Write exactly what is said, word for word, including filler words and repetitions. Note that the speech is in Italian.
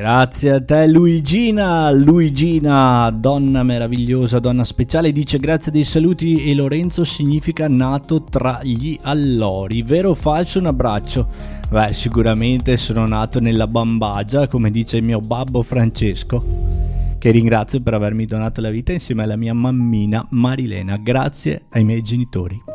Grazie a te Luigina, Luigina, donna meravigliosa, donna speciale, dice grazie dei saluti e Lorenzo significa nato tra gli allori, vero o falso? Un abbraccio. Beh, sicuramente sono nato nella bambagia, come dice il mio babbo Francesco, che ringrazio per avermi donato la vita insieme alla mia mammina Marilena, grazie ai miei genitori.